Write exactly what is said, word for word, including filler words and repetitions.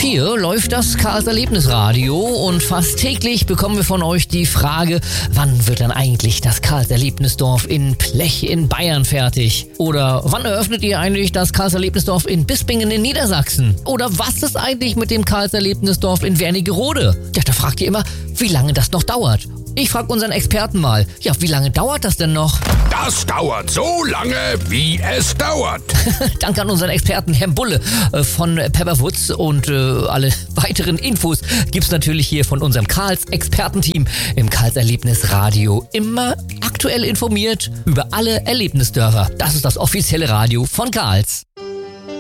Hier läuft das Karls Erlebnisradio und fast täglich bekommen wir von euch die Frage, wann wird dann eigentlich das Karls Erlebnisdorf in Plech in Bayern fertig? Oder wann eröffnet ihr eigentlich das Karls Erlebnisdorf in Bispingen in Niedersachsen? Oder was ist eigentlich mit dem Karls Erlebnisdorf in Wernigerode? Ja, da fragt ihr immer, wie lange das noch dauert. Ich frage unseren Experten mal, ja, wie lange dauert das denn noch? Das dauert so lange, wie es dauert. Danke an unseren Experten Herrn Bulle äh, von Pepperwoods und äh, alle weiteren Infos gibt's natürlich hier von unserem Karls Expertenteam im Karls Erlebnisradio. Immer aktuell informiert über alle Erlebnisdörfer. Das ist das offizielle Radio von Karls.